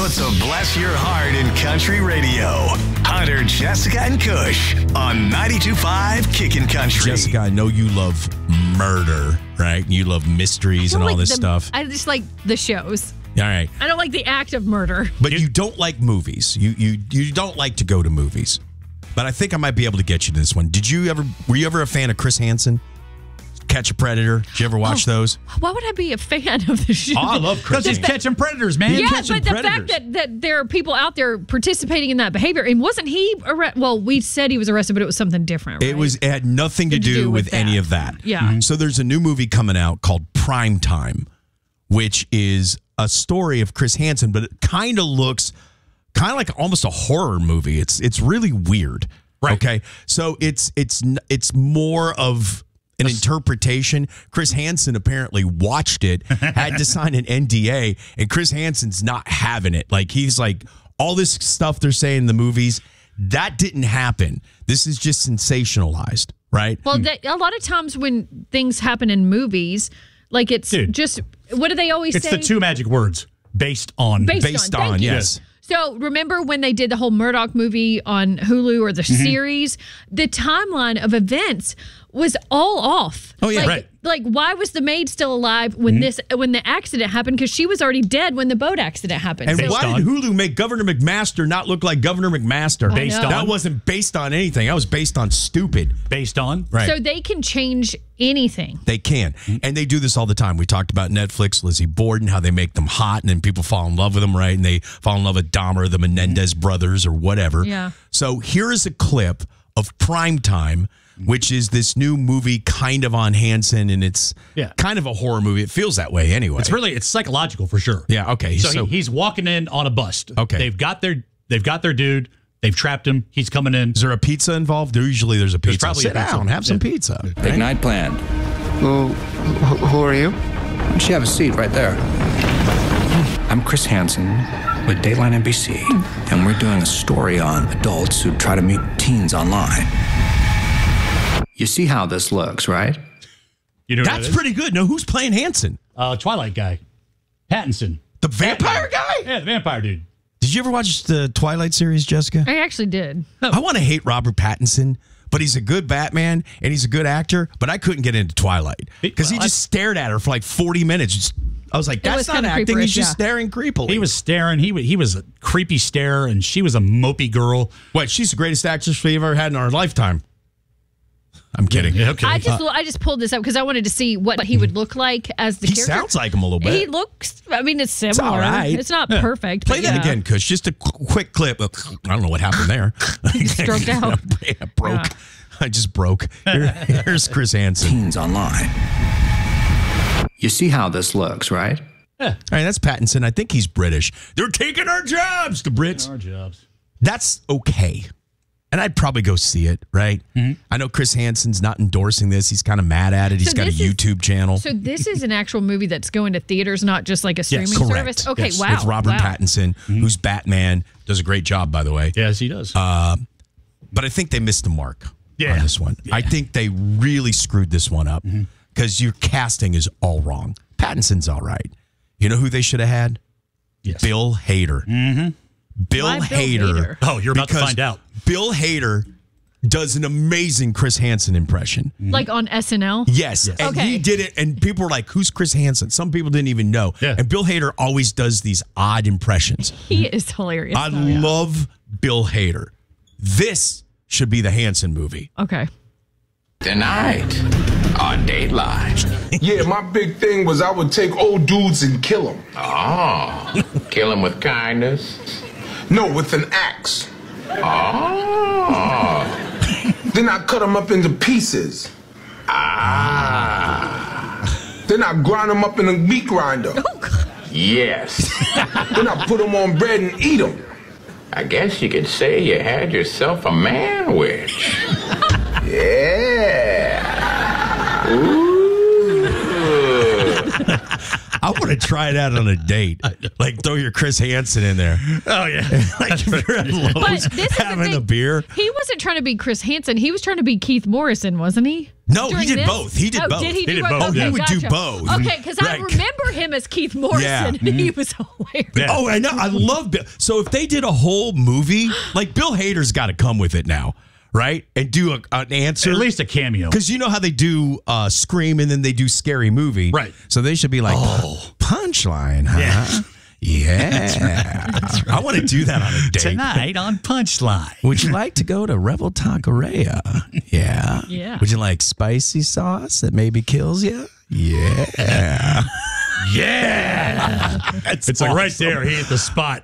puts a bless your heart in country radio. Hunter, Jessica, and Kush on 92.5 Kickin' Country. Jessica, I know you love murder, right? You love mysteries and all this stuff. I just like the shows. All right. I don't like the act of murder. But you don't like movies. You don't like to go to movies. But I think I might be able to get you to this one. Were you ever a fan of Chris Hansen? Catch a Predator. Did you ever watch those? Why would I be a fan of the show? Oh, I love Chris. Because he's catching predators, man. Yeah, but the fact that there are people out there participating in that behavior, and wasn't he arrested? Well, we said he was arrested, but it was something different, right? It had nothing to do with any of that. Yeah. Mm-hmm. So there's a new movie coming out called Prime Time, which is a story of Chris Hansen, but it kind of looks like almost a horror movie. It's really weird. Right. Okay. So it's more of an interpretation. Chris Hansen apparently watched it, had to sign an NDA, and Chris Hansen's not having it. Like, he's like, all this stuff they're saying in the movies, that didn't happen. This is just sensationalized, right? Well, a lot of times when things happen in movies, like it's just, what do they always say? It's the two magic words, based on. Based on, yes. So remember when they did the whole Murdoch movie on Hulu or the series? The timeline of events was all off. Oh, yeah. Like, like, why was the maid still alive when when the accident happened? Because she was already dead when the boat accident happened. And why did Hulu make Governor McMaster not look like Governor McMaster? That wasn't based on anything. That was based on stupid. Based on? Right. So they can change anything. They can. And they do this all the time. We talked about Netflix, Lizzie Borden, how they make them hot, and then people fall in love with them, right? And they fall in love with Dahmer, the Menendez brothers, or whatever. Yeah. So here is a clip of Prime Time, which is this new movie kind of on Hansen, and it's kind of a horror movie. It feels that way anyway. It's psychological for sure. Yeah, okay. So he's walking in on a bust. Okay. They've got their dude. They've trapped him. He's coming in. Is there a pizza involved? Usually there's a pizza. Probably Sit down, have some pizza. Big night planned. Who are you? Why don't you have a seat right there? I'm Chris Hansen with Dateline NBC, and we're doing a story on adults who try to meet teens online. You see how this looks, right? You know that's pretty good. No, who's playing Hansen? Twilight guy. Pattinson. The vampire guy? Yeah, the vampire dude. Did you ever watch the Twilight series, Jessica? I actually did. I want to hate Robert Pattinson, but he's a good Batman and he's a good actor, but I couldn't get into Twilight because he just stared at her for like 40 minutes. I was like, that's not acting. He's just staring creepily. He was staring. He was a creepy stare, and she was a mopey girl. What? She's the greatest actress we've ever had in our lifetime. I'm kidding. Yeah, okay. I just pulled this up because I wanted to see what he would look like as the character. He sounds like him a little bit. He looks, I mean, it's similar. It's all right. It's not perfect. Play that again, Kush. Just a quick clip. I don't know what happened there. He stroked out. I broke. Yeah. I just broke. Here's Chris Hansen. Teens online. You see how this looks, right? Yeah. All right, that's Pattinson. I think he's British. They're taking our jobs, the Brits. Our jobs. That's okay. And I'd probably go see it, right? Mm-hmm. I know Chris Hansen's not endorsing this. He's kind of mad at it. He's got a YouTube channel. So this is an actual movie that's going to theaters, not just like a streaming service? Okay, wow. With Robert Pattinson, who's Batman. Does a great job, by the way. Yes, he does. But I think they missed the mark on this one. Yeah. I think they really screwed this one up because your casting is all wrong. Pattinson's all right. You know who they should have had? Yes. Bill Hader. Mm-hmm. Bill Hader. Oh, you're about to find out. Bill Hader does an amazing Chris Hansen impression. Like on SNL? Yes. And he did it, and people were like, who's Chris Hansen? Some people didn't even know. Yeah. And Bill Hader always does these odd impressions. He is hilarious. I love Bill Hader. This should be the Hansen movie. Okay. Tonight on Dateline. Yeah, my big thing was I would take old dudes and kill them. Oh, kill them with kindness? No, with an axe. Oh. Then I cut them up into pieces. Then I grind them up in a meat grinder. Yes. Then I put them on bread and eat them. I guess you could say you had yourself a man-witch. Yeah. Ooh. I want to try it out on a date. Like throw your Chris Hansen in there. Oh, yeah. Like if you're at Lowe's But this is the having a thing. beer. He wasn't trying to be Chris Hansen. He was trying to be Keith Morrison, wasn't he? No, During he did this? both. He did both. Did he, He do did both? both, Okay, yeah. He would do gotcha. both. Okay, because I Right. remember him as Keith Morrison, Yeah. and he was hilarious. Yeah. Oh, I know. I love Bill. So if they did a whole movie, like Bill Hader's got to come with it now, right? And do an answer. At least a cameo. Because you know how they do Scream and then they do Scary Movie. Right. So they should be like, punchline, huh? Yeah. Yeah. I want to do that on a date. Tonight on Punchline. Would you like to go to Rebel Taqueria? Yeah. Yeah. Would you like spicy sauce that maybe kills you? Yeah. Yeah. That's It's like right awesome. there. He hit the spot.